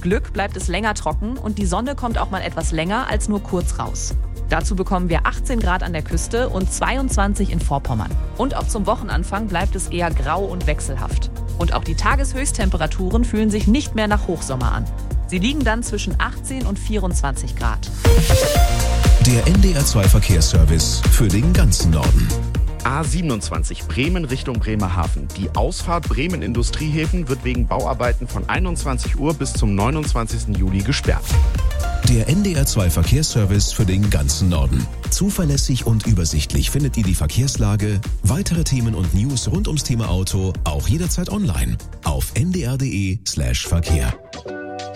Glück bleibt es länger trocken und die Sonne kommt auch mal etwas länger als nur kurz raus. Dazu bekommen wir 18 Grad an der Küste und 22 in Vorpommern. Und auch zum Wochenanfang bleibt es eher grau und wechselhaft. Und auch die Tageshöchsttemperaturen fühlen sich nicht mehr nach Hochsommer an. Sie liegen dann zwischen 18 und 24 Grad. Der NDR2 Verkehrsservice für den ganzen Norden. A27 Bremen Richtung Bremerhaven. Die Ausfahrt Bremen Industriehäfen wird wegen Bauarbeiten von 21 Uhr bis zum 29. Juli gesperrt. Der NDR2 Verkehrsservice für den ganzen Norden. Zuverlässig und übersichtlich findet ihr die Verkehrslage, weitere Themen und News rund ums Thema Auto auch jederzeit online auf ndr.de/Verkehr.